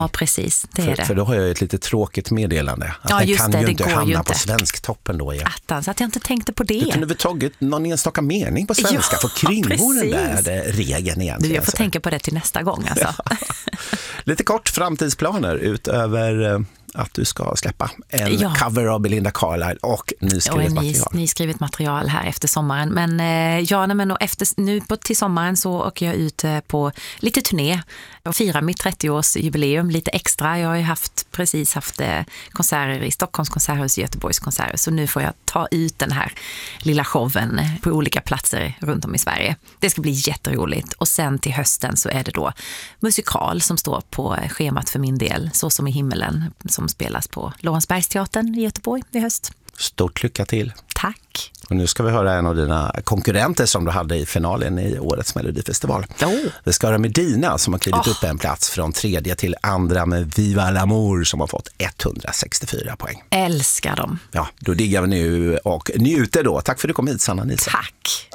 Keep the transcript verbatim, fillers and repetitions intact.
Ja, precis. Det är för, det. För då har jag ett lite tråkigt meddelande. Att ja, den just kan det, ju det inte går hamna ju på inte. Svensktoppen då igen. Attans, att jag inte tänkte på det. Du kunde väl tagit någon enstaka mening på svenska Ja, för kringgå den precis. där regeln egentligen. Du, jag får så. tänka på det till nästa gång. Alltså. Ja. Lite kort framtidsplaner utöver att du ska släppa en ja. cover av Belinda Carlisle och nyskrivet och material. Ny, nyskrivet material här efter sommaren. Men eh, ja, nej, men och efter, nu på, till sommaren så åker jag ut eh, på lite turné och firar mitt trettioårsjubileum lite extra. Jag har ju haft, precis haft eh, konserter i Stockholms konserthus och Göteborgs konserthus. Så nu får jag ta ut den här lilla showen på olika platser runt om i Sverige. Det ska bli jätteroligt. Och sen till hösten så är det då musikal som står på schemat för min del. Så som i himmelen, som spelas på Lorensbergsteatern i Göteborg i höst. Stort lycka till. Tack. Och nu ska vi höra en av dina konkurrenter som du hade i finalen i årets Melodifestival. Oh. Det ska vara Medina som har klivit Oh. upp en plats från tredje till andra med Viva l'Amour som har fått etthundrasextiofyra poäng. Älskar dem. Ja, då diggar vi nu och njuter då. Tack för att du kom hit, Sanna Nielsen. Tack.